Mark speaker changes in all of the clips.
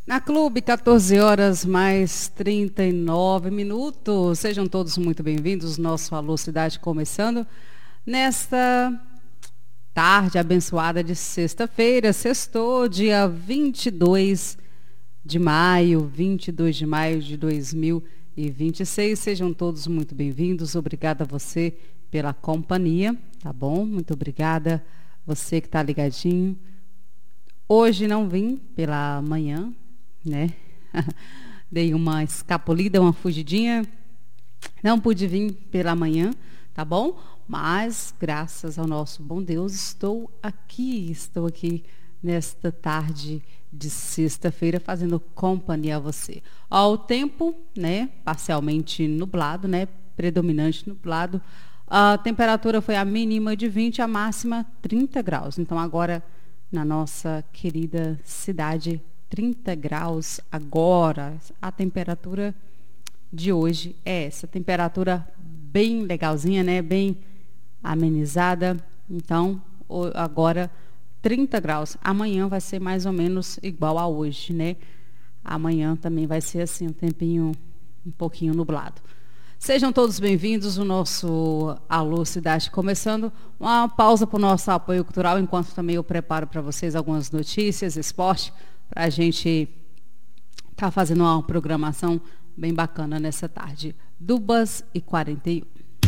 Speaker 1: Na Clube, 14 horas mais 39 minutos. Sejam todos muito bem-vindos. Nosso Alô Cidade começando nesta tarde abençoada de sexta-feira. Sextou, dia 22 de maio de 2026. Sejam todos muito bem-vindos. Obrigada a você pela companhia, tá bom? Muito obrigada você que está ligadinho. Hoje não vim pela manhã, né? Dei uma escapulida, uma fugidinha. Não pude vir pela manhã, tá bom? Mas, graças ao nosso bom Deus, estou aqui nesta tarde de sexta-feira, fazendo companhia a você. Ó, o tempo, né? Parcialmente nublado, né? Predominante nublado. A temperatura foi a mínima de 20, a máxima 30 graus. Então, agora, na nossa querida cidade, 30 graus agora. A temperatura de hoje é essa. Temperatura bem legalzinha, né? Bem amenizada. Então, agora 30 graus. Amanhã vai ser mais ou menos igual a hoje, né? Amanhã também vai ser assim, um tempinho um pouquinho nublado. Sejam todos bem-vindos. O nosso Alô Cidade começando. Uma pausa para o nosso apoio cultural, enquanto também eu preparo para vocês algumas notícias, esporte, para a gente estar fazendo uma programação bem bacana nessa tarde. 2h41.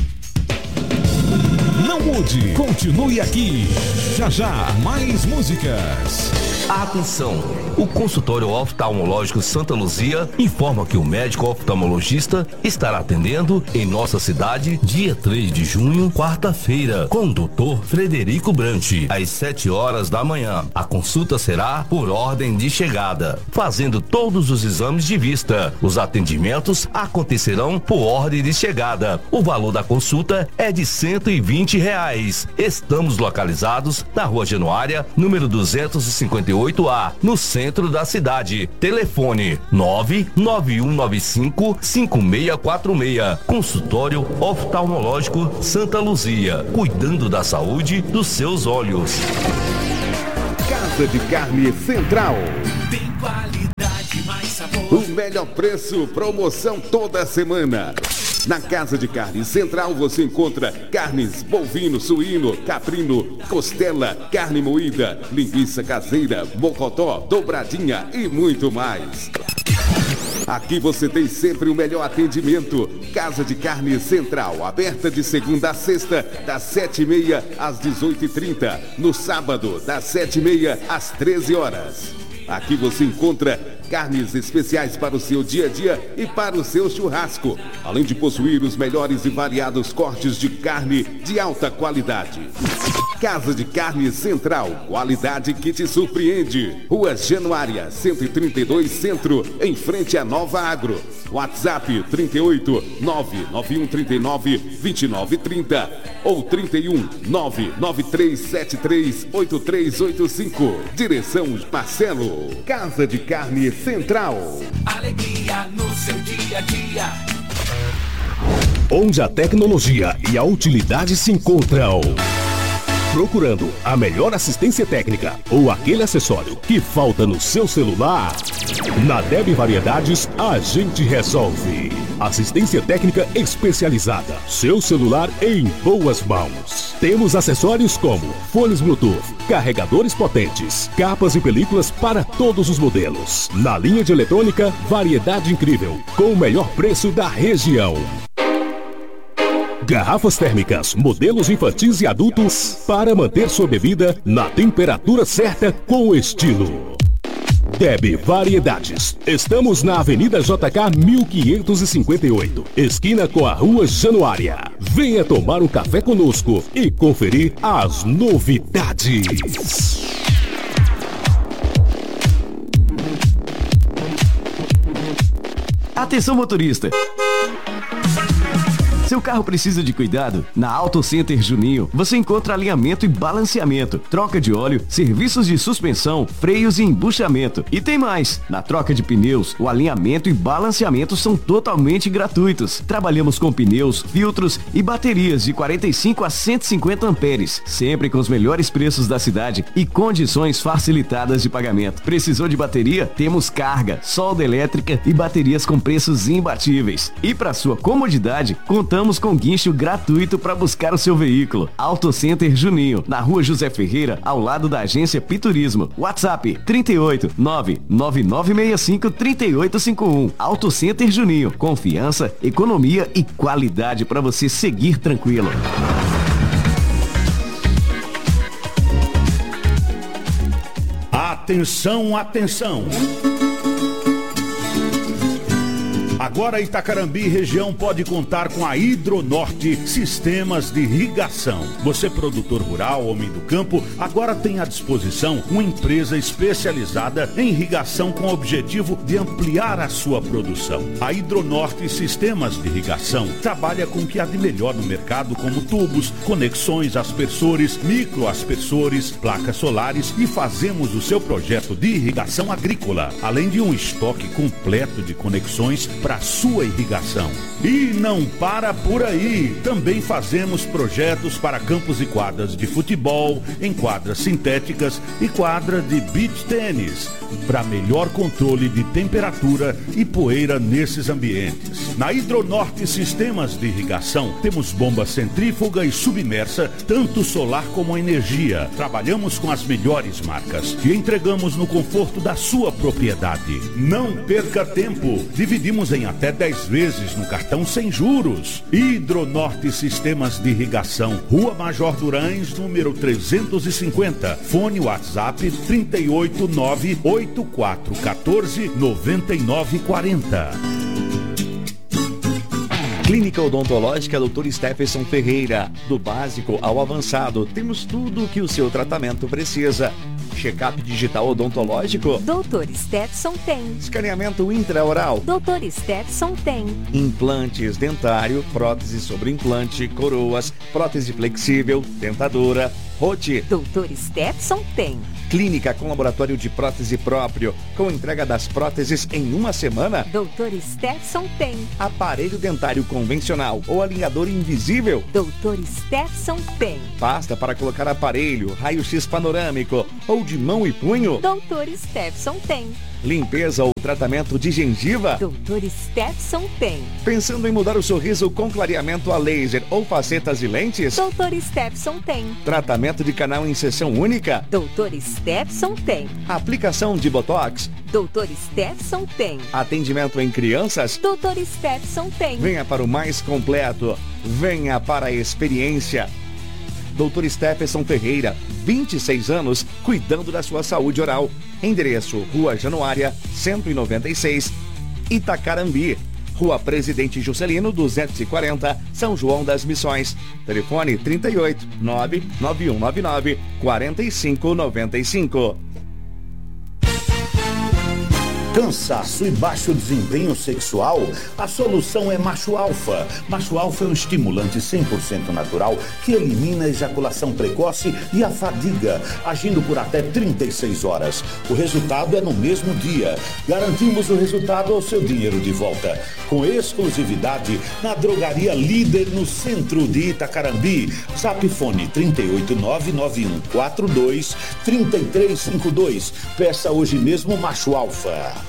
Speaker 2: Não mude, continue aqui. Já já, mais músicas.
Speaker 3: Atenção! O consultório oftalmológico Santa Luzia informa que o médico oftalmologista estará atendendo em nossa cidade dia 3 de junho, quarta-feira, com o Dr. Frederico Brant, às 7 horas da manhã. A consulta será por ordem de chegada, fazendo todos os exames de vista. Os atendimentos acontecerão por ordem de chegada. O valor da consulta é de R$120. Estamos localizados na Rua Januária, número 258A, no centro da cidade. Telefone 99195-5646. Consultório oftalmológico Santa Luzia, cuidando da saúde dos seus olhos.
Speaker 4: Casa de Carne Central.
Speaker 5: Tem qualidade, mais sabor.
Speaker 4: O melhor preço, promoção toda semana. Na Casa de Carne Central você encontra carnes bovino, suíno, caprino, costela, carne moída, linguiça caseira, mocotó, dobradinha e muito mais. Aqui você tem sempre o melhor atendimento. Casa de Carne Central, aberta de segunda a sexta, das 7h30 às 18h30. No sábado, das 7h30 às 13 horas. Aqui você encontra carnes especiais para o seu dia a dia e para o seu churrasco, além de possuir os melhores e variados cortes de carne de alta qualidade. Casa de Carne Central, qualidade que te surpreende. Rua Januária, 132 Centro, em frente à Nova Agro. WhatsApp 38 99139 2930 ou 31 99373 8385. Direção Marcelo. Casa de Carne Central.
Speaker 5: Alegria no seu dia a dia.
Speaker 2: Onde a tecnologia e a utilidade se encontram. Procurando a melhor assistência técnica ou aquele acessório que falta no seu celular? Na Deb Variedades, a gente resolve. Assistência técnica especializada. Seu celular em boas mãos. Temos acessórios como fones Bluetooth, carregadores potentes, capas e películas para todos os modelos. Na linha de eletrônica, variedade incrível, com o melhor preço da região. Garrafas térmicas, modelos infantis e adultos, para manter sua bebida na temperatura certa com estilo. Deb Variedades. Estamos na Avenida JK 1558, esquina com a Rua Januária. Venha tomar um café conosco e conferir as novidades.
Speaker 6: Atenção, motorista! Seu carro precisa de cuidado? Na Auto Center Juninho, você encontra alinhamento e balanceamento, troca de óleo, serviços de suspensão, freios e embuchamento. E tem mais! Na troca de pneus, o alinhamento e balanceamento são totalmente gratuitos. Trabalhamos com pneus, filtros e baterias de 45 a 150 amperes, sempre com os melhores preços da cidade e condições facilitadas de pagamento. Precisou de bateria? Temos carga, solda elétrica e baterias com preços imbatíveis. E para sua comodidade, contamos com guincho gratuito para buscar o seu veículo. Auto Center Juninho, na Rua José Ferreira, ao lado da agência Piturismo. WhatsApp 38 99965 3851. Auto Center Juninho, confiança, economia e qualidade para você seguir tranquilo.
Speaker 7: Atenção, atenção! Agora Itacarambi e região pode contar com a Hidronorte Sistemas de Irrigação. Você, produtor rural, homem do campo, agora tem à disposição uma empresa especializada em irrigação com o objetivo de ampliar a sua produção. A Hidronorte Sistemas de Irrigação trabalha com o que há de melhor no mercado, como tubos, conexões, aspersores, microaspersores, placas solares, e fazemos o seu projeto de irrigação agrícola, além de um estoque completo de conexões para sua irrigação. E não para por aí, também fazemos projetos para campos e quadras de futebol, em quadras sintéticas e quadra de beach tênis, para melhor controle de temperatura e poeira nesses ambientes. Na Hidronorte Sistemas de Irrigação, temos bomba centrífuga e submersa, tanto solar como a energia. Trabalhamos com as melhores marcas e entregamos no conforto da sua propriedade. Não perca tempo, dividimos em até 10 vezes no cartão sem juros. Hidronorte Sistemas de Irrigação, Rua Major Durães, número 350. Fone WhatsApp 389-8414-9940.
Speaker 8: Clínica Odontológica Dr. Stephenson Ferreira. Do básico ao avançado, temos tudo o que o seu tratamento precisa. Check-up digital odontológico?
Speaker 9: Dr. Stephenson tem.
Speaker 8: Escaneamento intraoral?
Speaker 9: Dr. Stephenson tem.
Speaker 8: Implantes dentário, prótese sobre implante, coroas, prótese flexível, dentadura, rote?
Speaker 9: Dr. Stephenson tem.
Speaker 8: Clínica com laboratório de prótese próprio, com entrega das próteses em uma semana?
Speaker 9: Dr. Stephenson tem.
Speaker 8: Aparelho dentário convencional ou alinhador invisível?
Speaker 9: Dr. Stephenson tem.
Speaker 8: Pasta para colocar aparelho, raio-x panorâmico ou de mão e punho?
Speaker 9: Dr. Stephenson tem.
Speaker 8: Limpeza ou tratamento de gengiva?
Speaker 9: Dr. Stephenson tem.
Speaker 8: Pensando em mudar o sorriso com clareamento a laser ou facetas e lentes?
Speaker 9: Dr. Stephenson tem.
Speaker 8: Tratamento de canal em sessão única?
Speaker 9: Dr. Stephenson tem.
Speaker 8: Aplicação de botox?
Speaker 9: Dr. Stephenson tem.
Speaker 8: Atendimento em crianças?
Speaker 9: Dr. Stephenson tem.
Speaker 8: Venha para o mais completo. Venha para a experiência. Dr. Stephenson Ferreira, 26 anos, cuidando da sua saúde oral. Endereço: Rua Januária, 196, Itacarambi. Rua Presidente Juscelino, 240, São João das Missões. Telefone 38 99199 4595.
Speaker 7: Cansaço e baixo desempenho sexual? A solução é Macho Alfa. Macho Alfa é um estimulante 100% natural que elimina a ejaculação precoce e a fadiga, agindo por até 36 horas. O resultado é no mesmo dia. Garantimos o resultado ao seu dinheiro de volta. Com exclusividade na drogaria líder no centro de Itacarambi. Zap Fone 38991423352. Peça hoje mesmo Macho Alfa.